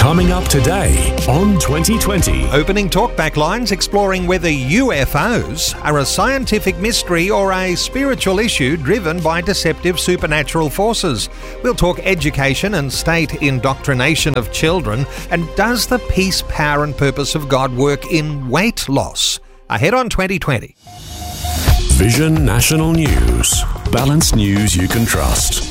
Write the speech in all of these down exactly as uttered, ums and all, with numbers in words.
Coming up today on twenty twenty. Opening talkback lines exploring whether U F Os are a scientific mystery or a spiritual issue driven by deceptive supernatural forces. We'll talk education and state indoctrination of children. And does the peace, power and purpose of God work in weight loss? Ahead on twenty twenty. Vision National News. Balanced news you can trust.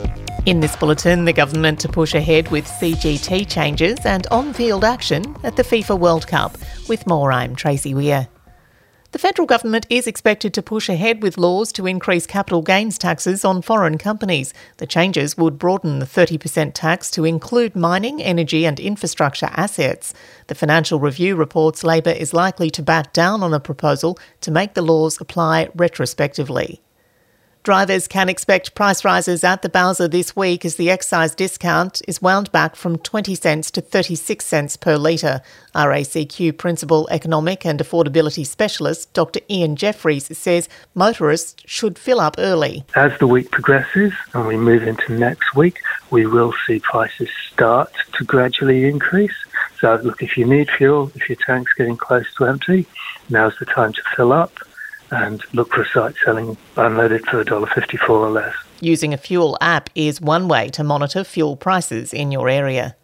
In this bulletin, the government to push ahead with C G T changes and on-field action at the FIFA World Cup. With more, I'm Tracy Weir. The federal government is expected to push ahead with laws to increase capital gains taxes on foreign companies. The changes would broaden the thirty percent tax to include mining, energy and infrastructure assets. The Financial Review reports Labor is likely to back down on a proposal to make the laws apply retrospectively. Drivers can expect price rises at the Bowser this week as the excise discount is wound back from twenty cents to thirty-six cents per litre. R A C Q Principal Economic and Affordability Specialist Doctor Ian Jeffries says motorists should fill up early. As the week progresses and we move into next week, we will see prices start to gradually increase. So look, if you need fuel, if your tank's getting close to empty, now's the time to fill up. And look for a site selling unleaded for one dollar fifty-four or less. Using a fuel app is one way to monitor fuel prices in your area.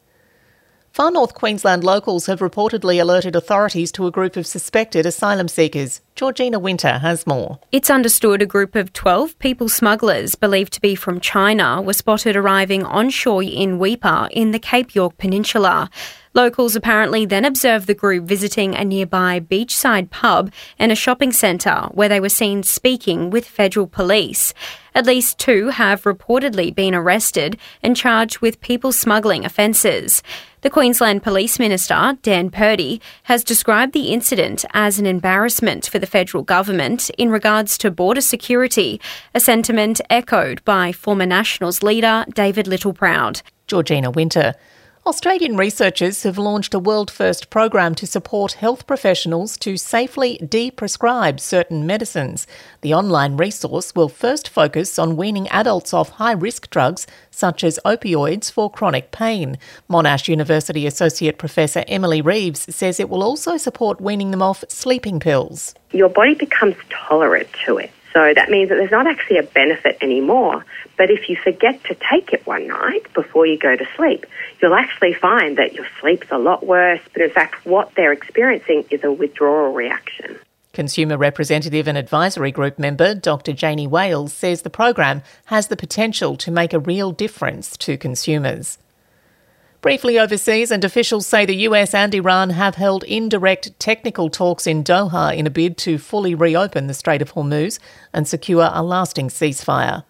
Far North Queensland locals have reportedly alerted authorities to a group of suspected asylum seekers. Georgina Winter has more. It's understood a group of twelve people smugglers believed to be from China were spotted arriving on shore in Weipa in the Cape York Peninsula. Locals apparently then observed the group visiting a nearby beachside pub and a shopping centre where they were seen speaking with federal police. At least two have reportedly been arrested and charged with people smuggling offences. The Queensland Police Minister, Dan Purdy, has described the incident as an embarrassment for the federal government in regards to border security, a sentiment echoed by former Nationals leader David Littleproud. Georgina Winter. Australian researchers have launched a world-first program to support health professionals to safely de-prescribe certain medicines. The online resource will first focus on weaning adults off high-risk drugs such as opioids for chronic pain. Monash University Associate Professor Emily Reeves says it will also support weaning them off sleeping pills. Your body becomes tolerant to it. So that means that there's not actually a benefit anymore. But if you forget to take it one night before you go to sleep, you'll actually find that your sleep's a lot worse. But in fact, what they're experiencing is a withdrawal reaction. Consumer Representative and Advisory Group member Doctor Janie Wales says the program has the potential to make a real difference to consumers. Briefly overseas, and officials say the U S and Iran have held indirect technical talks in Doha in a bid to fully reopen the Strait of Hormuz and secure a lasting ceasefire.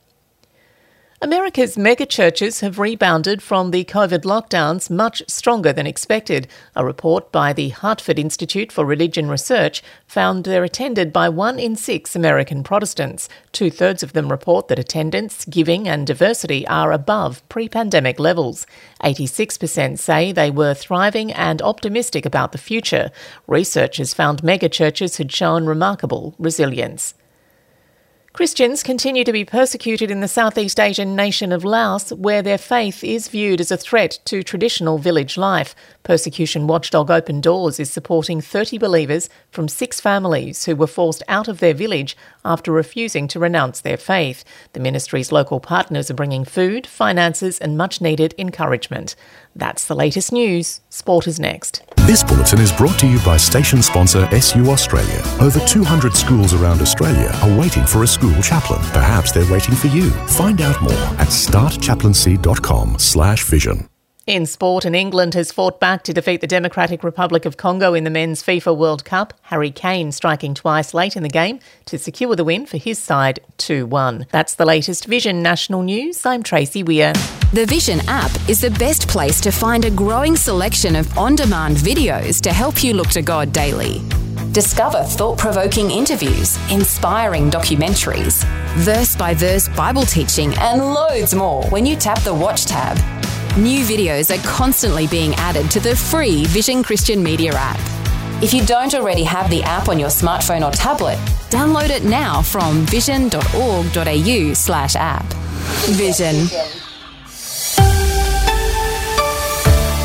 America's megachurches have rebounded from the COVID lockdowns much stronger than expected. A report by the Hartford Institute for Religion Research found they're attended by one in six American Protestants. Two-thirds of them report that attendance, giving and diversity are above pre-pandemic levels. eighty-six percent say they were thriving and optimistic about the future. Researchers found megachurches had shown remarkable resilience. Christians continue to be persecuted in the Southeast Asian nation of Laos, where their faith is viewed as a threat to traditional village life. Persecution watchdog Open Doors is supporting thirty believers from six families who were forced out of their village after refusing to renounce their faith. The ministry's local partners are bringing food, finances and much-needed encouragement. That's the latest news. Sport is next. This bulletin is brought to you by station sponsor S U Australia. Over two hundred schools around Australia are waiting for a school chaplain. Perhaps they're waiting for you. Find out more at startchaplaincy.com slash vision. In sport, and England has fought back to defeat the Democratic Republic of Congo in the Men's FIFA World Cup, Harry Kane striking twice late in the game to secure the win for his side two one. That's the latest Vision National News. I'm Tracy Weir. The Vision app is the best place to find a growing selection of on-demand videos to help you look to God daily. Discover thought-provoking interviews, inspiring documentaries, verse-by-verse Bible teaching and loads more when you tap the Watch tab. New videos are constantly being added to the free Vision Christian Media app. If you don't already have the app on your smartphone or tablet, download it now from vision.org.au slash app. Vision.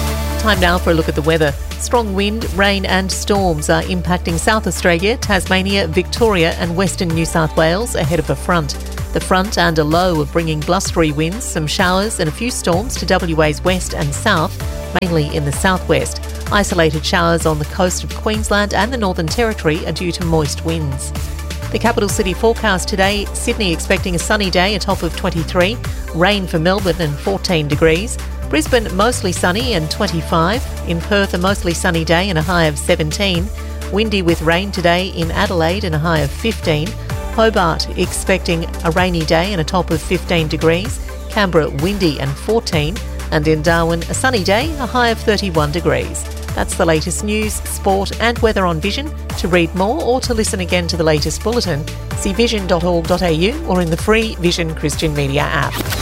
Time now for a look at the weather. Strong wind, rain and storms are impacting South Australia, Tasmania, Victoria and Western New South Wales ahead of a front. The front and a low are bringing blustery winds, some showers and a few storms to W A's west and south, mainly in the southwest. Isolated showers on the coast of Queensland and the Northern Territory are due to moist winds. The capital city forecast today, Sydney expecting a sunny day, a top of twenty-three, rain for Melbourne and fourteen degrees. Brisbane mostly sunny and twenty-five. In Perth a mostly sunny day and a high of seventeen. Windy with rain today in Adelaide and a high of fifteen. Hobart expecting a rainy day and a top of fifteen degrees. Canberra windy and fourteen. And in Darwin a sunny day, a high of thirty-one degrees. That's the latest news, sport and weather on Vision. To read more or to listen again to the latest bulletin, see vision dot org dot a u or in the free Vision Christian Media app.